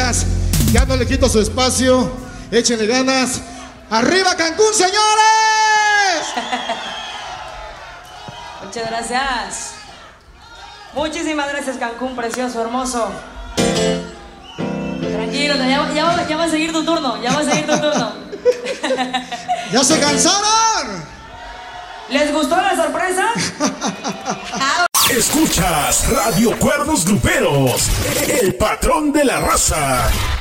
veras, ya no le quito su espacio. Échenle ganas. ¡Arriba Cancún, señores! Muchas gracias. Muchísimas gracias, Cancún, precioso, hermoso. Tranquilo, ya va a seguir tu turno, ya va a seguir tu turno. ¿Ya se cansaron? ¿Les gustó la sorpresa? Escuchas Radio Cuernos Gruperos, el patrón de la raza.